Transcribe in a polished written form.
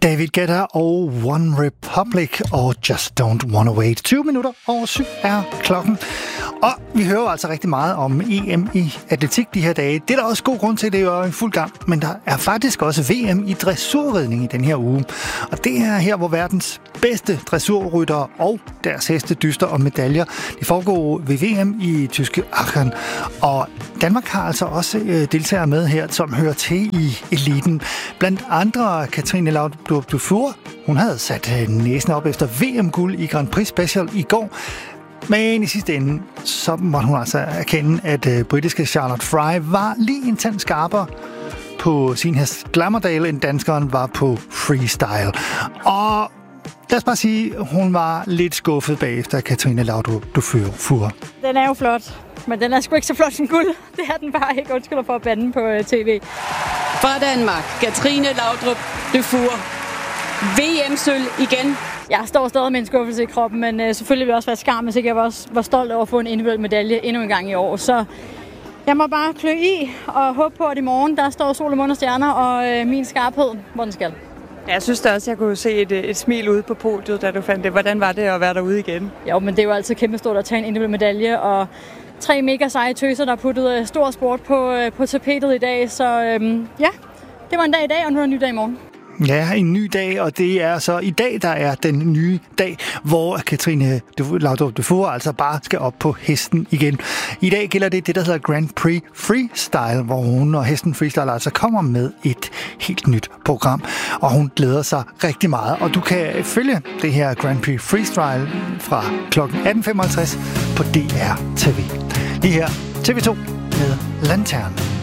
David Guetta og One Republic og Just Don't Wanna Wait. 20 minutter over 7 er klokken. Og vi hører altså rigtig meget om EM i atletik de her dage. Det er der også god grund til, det er jo i fuld gang. Men der er faktisk også VM i dressurridning i den her uge. Og det er her, hvor verdens bedste dressurryttere og deres heste dyster om medaljer. De foregår ved VM i tyske Aachen. Og Danmark har altså også deltagere med her, som hører til i eliten. Blandt andre Katrine Laudrup Dufour. Hun havde sat næsen op efter VM-guld i Grand Prix Special i går. Men i sidste ende, så måtte hun altså erkende, at britiske Charlotte Fry var lige en tand skarpere på sin hest Glamourdale, end danskeren var på freestyle. Og lad os bare sige, hun var lidt skuffet bagefter Katrine Laudrup Dufour. Den er jo flot, men den er sgu ikke så flot som guld. Det er den bare ikke. Undskylder for at bande på tv. Fra Danmark, Katrine Laudrup Dufour. VM-sølv igen. Jeg står stadig med en skuffelse i kroppen, men selvfølgelig vil jeg også være skam, hvis ikke jeg var stolt over at få en individuel medalje endnu en gang i år. Så jeg må bare klø i og håbe på, at i morgen der står sol og måne og stjerner, og min skarphed, hvor den skal. Jeg synes da også, jeg kunne se et smil ude på podiet, da du fandt det. Hvordan var det at være derude igen? Jo, men det er jo altid kæmpestort at tage en individuel medalje, og 3 mega seje tøser, der puttede stor sport på tapetet i dag. Så ja, det var en dag i dag, og nu er der en ny dag i morgen. Ja, en ny dag, og det er så i dag, der er den nye dag, hvor Katrine Laudrup Dufour altså bare skal op på hesten igen. I dag gælder det der hedder Grand Prix Freestyle, hvor hun og hesten Freestyle altså kommer med et helt nyt program, og hun glæder sig rigtig meget. Og du kan følge det her Grand Prix Freestyle fra kl. 18.55 på DR TV. Lige her TV2 med Lanternen.